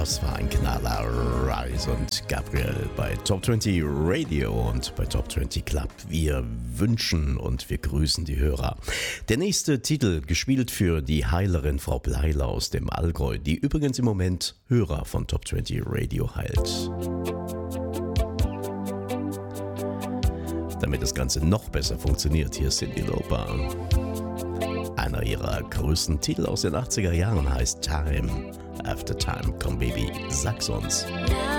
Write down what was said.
Das war ein Knaller. Rise und Gabriel bei Top 20 Radio und bei Top 20 Club. Wir wünschen und wir grüßen die Hörer. Der nächste Titel, gespielt für die Heilerin Frau Bleiler aus dem Allgäu, die übrigens im Moment Hörer von Top 20 Radio heilt. Damit das Ganze noch besser funktioniert, hier ist Cyndi Lauper. Einer ihrer größten Titel aus den 80er Jahren heißt Time After Time. Komm Baby, sag's uns. Ja.